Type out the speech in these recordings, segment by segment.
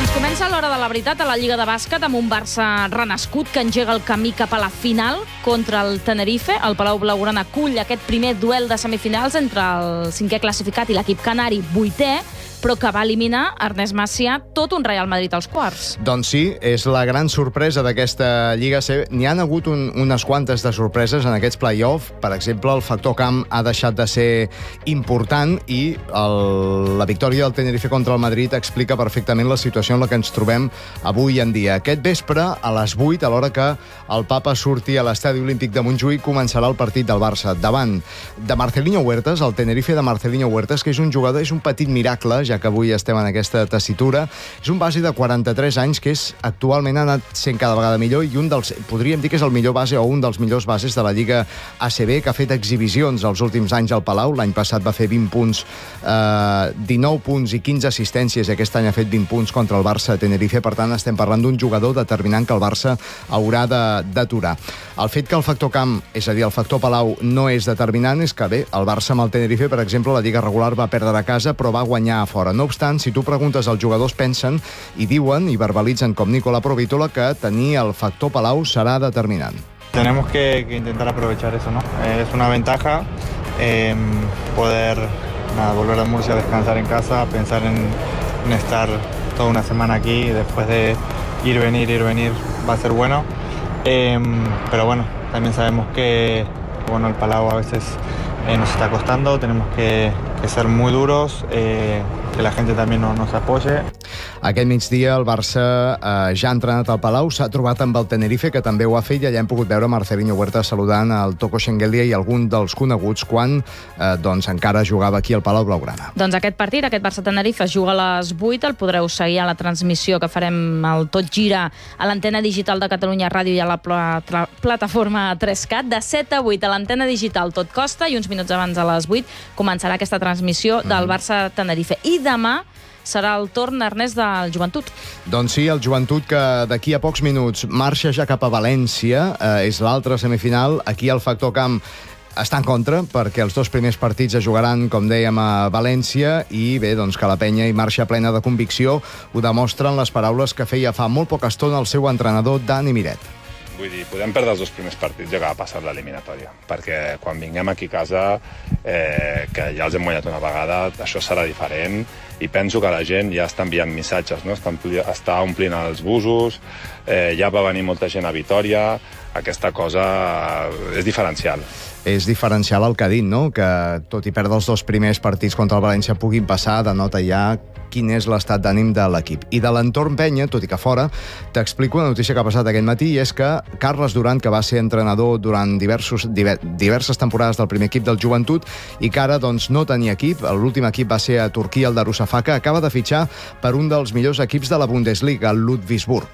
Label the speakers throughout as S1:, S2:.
S1: Doncs comença l'hora de la veritat a la Lliga de Bàsquet amb un Barça renascut que engega el camí cap a la final contra el Tenerife. El Palau Blaugrana acull aquest primer duel de semifinals entre el cinquè classificat i l'equip canari vuitè, però que va eliminar Ernest Macià tot un Real Madrid als quarts.
S2: Doncs sí, és la gran sorpresa d'aquesta Lliga C. N'hi han hagut unes quantes de sorpreses en aquests play-off. Per exemple, el factor camp ha deixat de ser important i la victòria del Tenerife contra el Madrid explica perfectament la situació en la que ens trobem avui en dia. Aquest vespre, a les 8, a l'hora que el Papa surti a l'Estadi Olímpic de Montjuïc, començarà el partit del Barça davant de Marcelinho Huertas, el Tenerife de Marcelinho Huertas, que és un jugador, és un petit miracle, ja que avui estem en aquesta tessitura. És un base de 43 anys que actualment ha anat sent cada vegada millor i podríem dir que és el millor base o un dels millors bases de la Lliga ACB, que ha fet exhibicions els últims anys al Palau. L'any passat va fer 20 punts, 19 punts i 15 assistències, i aquest any ha fet 20 punts contra el Barça Tenerife. Per tant, estem parlant d'un jugador determinant que el Barça haurà d'aturar. El fet que el factor camp, és a dir, el factor Palau, no és determinant és que, bé, el Barça amb el Tenerife, per exemple, la Lliga regular va perdre a casa, però va guanyar a fora. No obstant, si tu preguntes als jugadors, pensen i diuen i verbalitzen com Nicola Provítola que tenir el factor Palau serà determinant.
S3: Tenemos que intentar aprovechar eso, ¿no? Es una ventaja poder volver a Murcia, descansar en casa, pensar en estar toda una semana aquí y después de ir, venir, va a ser bueno. Pero bueno, también sabemos que el Palau a veces nos está costando, tenemos que ser muy duros, que la gente también nos apoye.
S2: Aquest migdia el Barça ja ha entrenat al Palau, s'ha trobat amb el Tenerife, que també ho ha fet, i allà hem pogut veure Marcelinho Huertas saludant el Toko Shengelia i algun dels coneguts quan encara jugava aquí al Palau Blaugrana.
S1: Doncs aquest partit, aquest Barça-Tenerife, es juga a les 8, el podreu seguir a la transmissió que farem al Tot Gira a l'antena digital de Catalunya Ràdio i a la plataforma 3CAT, de 7 a 8 a l'antena digital Tot Costa, i uns minuts abans a les 8 començarà aquesta transmissió del Barça-Tenerife. I demà serà el torn, Ernest, del Joventut.
S2: Doncs sí, el Joventut, que d'aquí a pocs minuts marxa ja cap a València, és l'altra semifinal. Aquí el factor camp està en contra, perquè els dos primers partits es jugaran, com dèiem, a València, i bé, doncs que la penya hi marxa plena de convicció. Ho demostren les paraules que feia fa molt poca estona el seu entrenador, Dani Miret.
S4: Vull dir, podem perdre els dos primers partits i acabar passant l'eliminatòria, perquè quan vinguem aquí a casa, que ja els hem guanyat una vegada, això serà diferent, i penso que la gent ja està enviant missatges, no? Està omplint els busos, ja va venir molta gent a Vitòria, aquesta cosa és diferencial.
S2: És diferencial el que ha dit, no? Que tot i perdre els dos primers partits contra el València puguin passar, denota ja quin és l'estat d'ànim de l'equip. I de l'entorn penya, tot i que fora, t'explico una notícia que ha passat aquest matí, i és que Carles Durant, que va ser entrenador durant diverses temporades del primer equip del Joventut i que ara no tenia equip, l'últim equip va ser a Turquia, el Darüşşafaka, acaba de fitxar per un dels millors equips de la Bundesliga, el Ludwigsburg.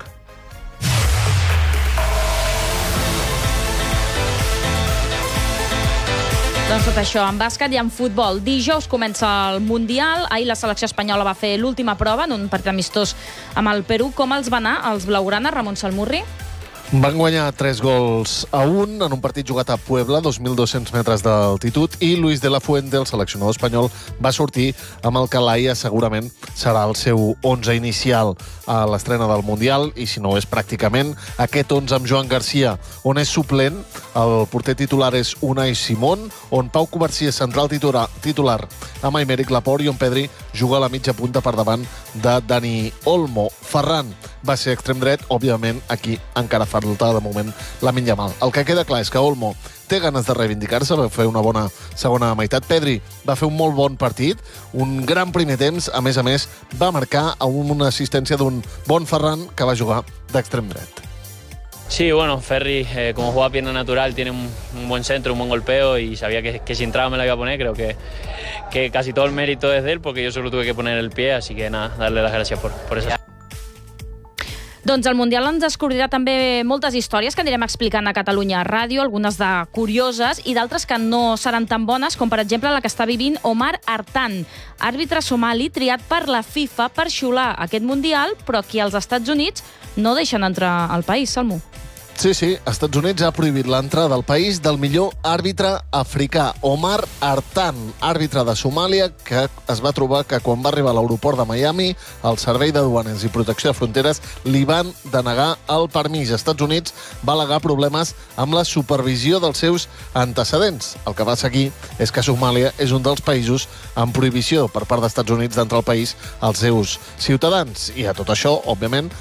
S1: Doncs tot això en bàsquet i en futbol. Dijous comença el Mundial. Ahir la selecció espanyola va fer l'última prova en un partit amistós amb el Perú. Com els va anar els blaugrana, Ramon Salmurri?
S5: Van guanyar 3-1 en un partit jugat a Puebla, 2.200 metres d'altitud, i Luis de la Fuente, el seleccionador espanyol, va sortir amb el que Laia segurament serà el seu 11 inicial a l'estrena del Mundial, i si no és pràcticament aquest 11 amb Joan Garcia, on és suplent, el porter titular és Unai Simón, on Pau Covarsí és central titular amb Aymeric Laporte, i on Pedri juga a la mitja punta per davant de Dani Olmo. Ferran va ser extrem dret, òbviament aquí encara falta de moment Lamine Yamal. El que queda clar és que Olmo té ganes de reivindicar-se, va fer una bona segona meitat. Pedri va fer un molt bon partit, un gran primer temps, a més, va marcar una assistència d'un bon Ferran que va jugar d'extrem dret.
S6: Sí, bueno, Ferri, como juega pierna natural, tiene un buen centro, un buen golpeo, y sabía que si entraba me la iba a poner. Creo que casi todo el mérito es de él, porque yo solo tuve que poner el pie, así que nada, darle las gracias por eso.
S1: Doncs el Mundial ens descobrirà també moltes històries que anirem explicant a Catalunya Ràdio, algunes de curioses i d'altres que no seran tan bones, com per exemple la que està vivint Omar Artan, àrbitre somali triat per la FIFA per xiular aquest Mundial, però aquí als Estats Units no deixen entrar al país, Salmo.
S5: Sí, Estats Units ha prohibit l'entrada al país del millor àrbitre africà, Omar Artan, àrbitre de Somàlia, que es va trobar que quan va arribar a l'aeroport de Miami, el Servei de Duanes i Protecció de Fronteres li van denegar el permís. Estats Units va al·legar problemes amb la supervisió dels seus antecedents. El que va seguir és que Somàlia és un dels països amb prohibició per part d'Estats Units d'entrar al país als seus ciutadans. I a tot això, òbviament,